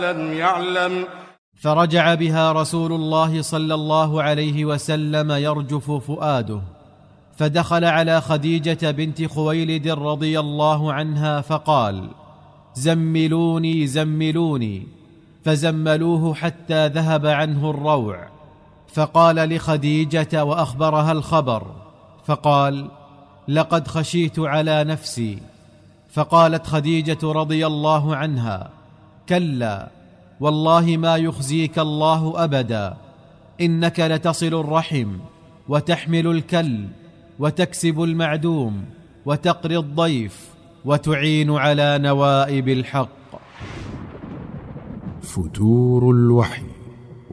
لم يعلم. فرجع بها رسول الله صلى الله عليه وسلم يرجف فؤاده، فدخل على خديجة بنت خويلد رضي الله عنها فقال: زملوني زملوني، فزملوه حتى ذهب عنه الروع. فقال لخديجة وأخبرها الخبر، فقال: لقد خشيت على نفسي. فقالت خديجة رضي الله عنها: كلا والله ما يخزيك الله أبدا، إنك لتصل الرحم وتحمل الكل وتكسب المعدوم وتقري الضيف وتعين على نوائب الحق. فتور الوحي.